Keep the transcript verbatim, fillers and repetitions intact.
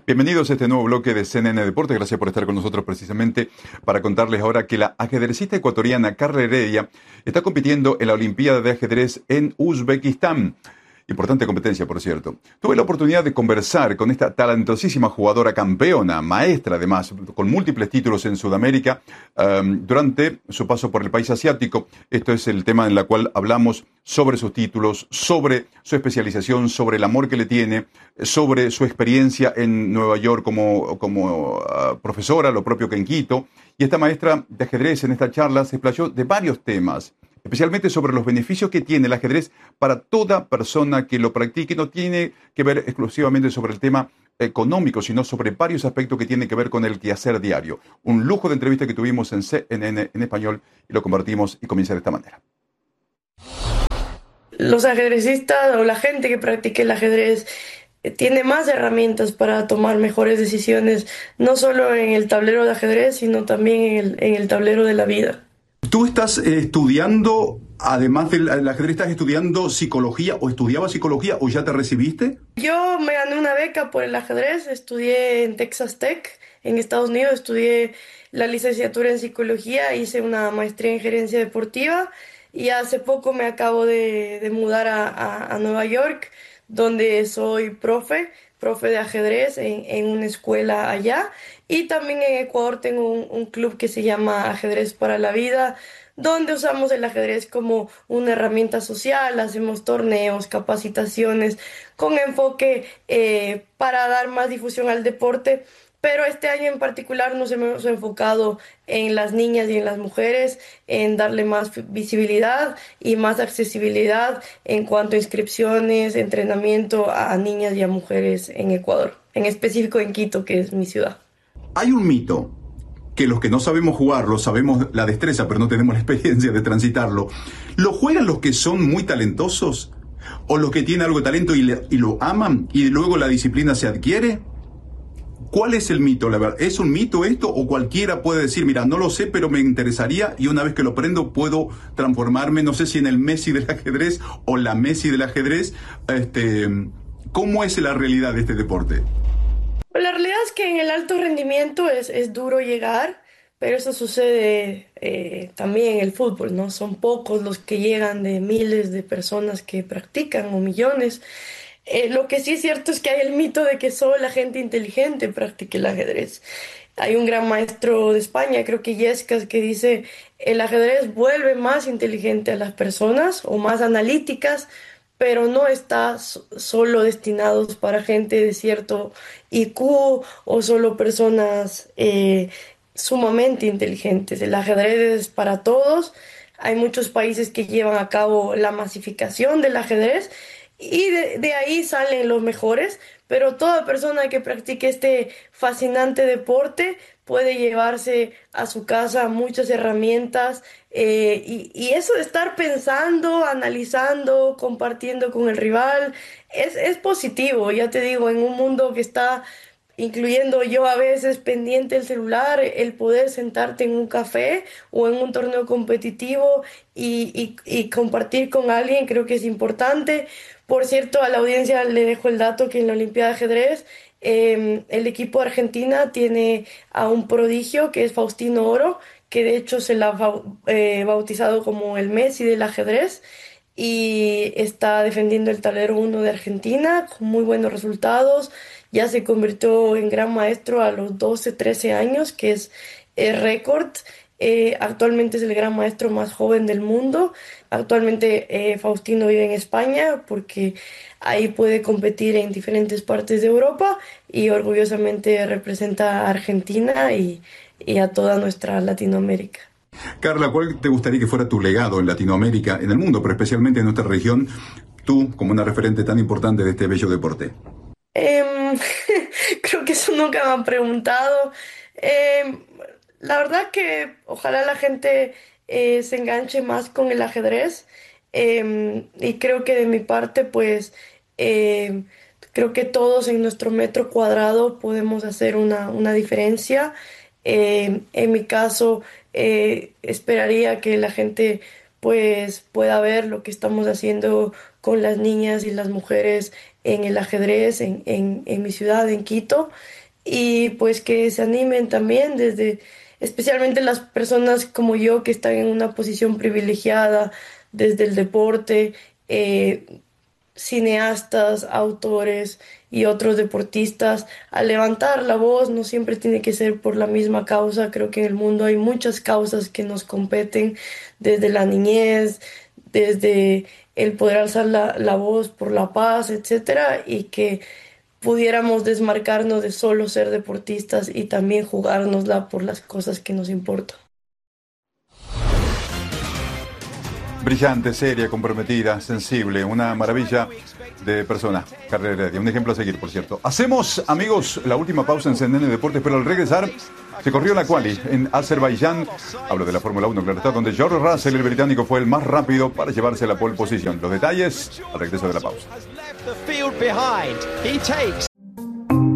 Bienvenidos a este nuevo bloque de C N N Deportes. Gracias por estar con nosotros precisamente para contarles ahora que la ajedrecista ecuatoriana Carla Heredia está compitiendo en la Olimpiada de Ajedrez en Uzbekistán. Importante competencia, por cierto. Tuve la oportunidad de conversar con esta talentosísima jugadora campeona, maestra además, con múltiples títulos en Sudamérica, um, durante su paso por el país asiático. Esto es el tema en el cual hablamos sobre sus títulos, sobre su especialización, sobre el amor que le tiene, sobre su experiencia en Nueva York como, como uh, profesora, lo propio que en Quito. Y esta maestra de ajedrez en esta charla se explayó de varios temas, especialmente sobre los beneficios que tiene el ajedrez para toda persona que lo practique. No tiene que ver exclusivamente sobre el tema económico, sino sobre varios aspectos que tienen que ver con el quehacer diario. Un lujo de entrevista que tuvimos en C N N en español y lo compartimos y comienza de esta manera. Los ajedrecistas o la gente que practique el ajedrez tiene más herramientas para tomar mejores decisiones, no solo en el tablero de ajedrez, sino también en el, en el tablero de la vida. Tú estás eh, estudiando, además del, del ajedrez, ¿estás estudiando psicología o estudiabas psicología o ya te recibiste? Yo me gané una beca por el ajedrez, estudié en Texas Tech, en Estados Unidos, estudié la licenciatura en psicología, hice una maestría en gerencia deportiva y hace poco me acabo de, de mudar a, a, a Nueva York, donde soy profe, profe de ajedrez en, en una escuela allá. Y también en Ecuador tengo un, un club que se llama Ajedrez para la Vida, donde usamos el ajedrez como una herramienta social, hacemos torneos, capacitaciones con enfoque eh, para dar más difusión al deporte. Pero este año en particular nos hemos enfocado en las niñas y en las mujeres, en darle más visibilidad y más accesibilidad en cuanto a inscripciones, entrenamiento a niñas y a mujeres en Ecuador, en específico en Quito, que es mi ciudad. Hay un mito que los que no sabemos jugarlo, sabemos la destreza, pero no tenemos la experiencia de transitarlo. ¿Lo juegan los que son muy talentosos? ¿O los que tienen algo de talento y, le, y lo aman y luego la disciplina se adquiere? ¿Cuál es el mito? La verdad, ¿es un mito esto o cualquiera puede decir, mira, no lo sé, pero me interesaría y una vez que lo aprendo puedo transformarme, no sé si en el Messi del ajedrez o la Messi del ajedrez? Este, ¿cómo es la realidad de este deporte? La realidad es que en el alto rendimiento es, es duro llegar, pero eso sucede eh, también en el fútbol, ¿no? Son pocos los que llegan de miles de personas que practican o millones. Eh, lo que sí es cierto es que hay el mito de que solo la gente inteligente practique el ajedrez. Hay un gran maestro de España, creo que Illescas, que dice el ajedrez vuelve más inteligente a las personas o más analíticas, pero no está so- solo destinados para gente de cierto I Q o solo personas eh, sumamente inteligentes. El ajedrez es para todos. Hay muchos países que llevan a cabo la masificación del ajedrez y de, de ahí salen los mejores, pero toda persona que practique este fascinante deporte puede llevarse a su casa muchas herramientas eh, y, y eso de estar pensando, analizando, compartiendo con el rival, es, es positivo, ya te digo, en un mundo que está, incluyendo yo a veces pendiente del celular, el poder sentarte en un café o en un torneo competitivo y, y, y compartir con alguien creo que es importante. Por cierto, a la audiencia le dejo el dato que en la Olimpiada de Ajedrez eh, el equipo de Argentina tiene a un prodigio que es Faustino Oro, que de hecho se la ha bau- eh, bautizado como el Messi del ajedrez y está defendiendo el tablero uno de Argentina con muy buenos resultados. Ya se convirtió en gran maestro a los doce trece años, que es el récord. Eh, actualmente es el gran maestro más joven del mundo. Actualmente eh, Faustino vive en España porque ahí puede competir en diferentes partes de Europa y orgullosamente representa a Argentina y, y a toda nuestra Latinoamérica. Carla, ¿cuál te gustaría que fuera tu legado en Latinoamérica, en el mundo, pero especialmente en nuestra región, tú como una referente tan importante de este bello deporte? Em, Creo que eso nunca me han preguntado. Em, la verdad que ojalá la gente eh, se enganche más con el ajedrez. Em, y creo que de mi parte, pues, em, creo que todos en nuestro metro cuadrado podemos hacer una, una diferencia. Em, en mi caso, eh, esperaría que la gente pues pueda ver lo que estamos haciendo con las niñas y las mujeres en el ajedrez en, en, en mi ciudad, en Quito, y pues que se animen también desde, especialmente las personas como yo que están en una posición privilegiada desde el deporte, eh, cineastas, autores y otros deportistas a levantar la voz. No siempre tiene que ser por la misma causa. Creo que en el mundo hay muchas causas que nos competen, desde la niñez, desde el poder alzar la, la voz por la paz, etcétera, y que pudiéramos desmarcarnos de solo ser deportistas y también jugárnosla por las cosas que nos importan. Brillante, seria, comprometida, sensible, una maravilla de persona, Carla Heredia, un ejemplo a seguir, por cierto. Hacemos, amigos, la última pausa en C N N Deportes, pero al regresar se corrió la quali en Azerbaiyán. Hablo de la Fórmula uno, claro está, donde George Russell, el británico, fue el más rápido para llevarse la pole position. Los detalles al regreso de la pausa.